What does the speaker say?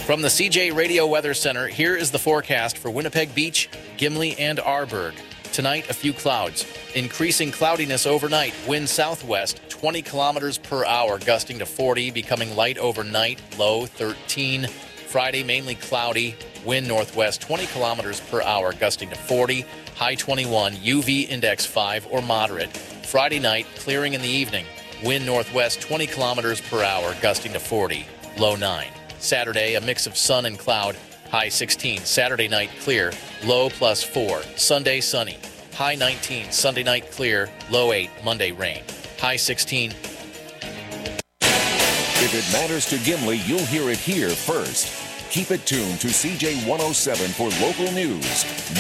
From the CJ Radio Weather Center, here is the forecast for Winnipeg Beach, Gimli, and Arborg. Tonight, a few clouds. Increasing cloudiness overnight. Wind southwest, 20 kilometers per hour, gusting to 40, becoming light overnight, low 13. Friday, mainly cloudy. Wind northwest, 20 kilometers per hour, gusting to 40, high 21. UV index 5 or moderate. Friday night, clearing in the evening. Wind northwest, 20 kilometers per hour, gusting to 40, low 9. Saturday, a mix of sun and cloud, high 16. Saturday night, clear, low plus 4. Sunday, sunny, high 19. Sunday night, clear, low 8. Monday, rain, high 16. If it matters to Gimli, you'll hear it here first. Keep it tuned to CJ 107 for local news.